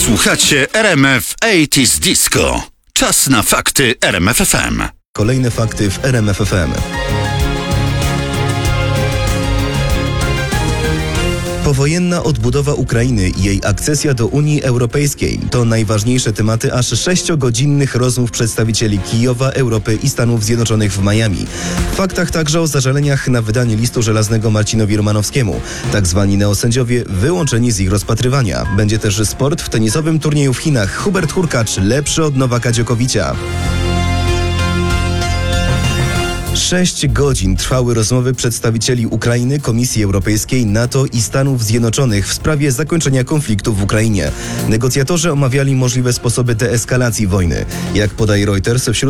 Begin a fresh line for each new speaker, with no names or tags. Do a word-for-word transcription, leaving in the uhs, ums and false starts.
Słuchacie R M F osiemdziesiąt Disco. Czas na fakty R M F F M.
Kolejne fakty w R M F F M. Powojenna odbudowa Ukrainy i jej akcesja do Unii Europejskiej to najważniejsze tematy aż sześciogodzinnych rozmów przedstawicieli Kijowa, Europy i Stanów Zjednoczonych w Miami. W faktach także o zażaleniach na wydanie listu żelaznego Marcinowi Romanowskiemu. Tak zwani neosędziowie wyłączeni z ich rozpatrywania. Będzie też sport w tenisowym turnieju w Chinach. Hubert Hurkacz lepszy od Nowaka Dżokowicza. Sześć godzin trwały rozmowy przedstawicieli Ukrainy, Komisji Europejskiej, NATO i Stanów Zjednoczonych w sprawie zakończenia konfliktu w Ukrainie. Negocjatorzy omawiali możliwe sposoby deeskalacji wojny. Jak podaje Reuters, wśród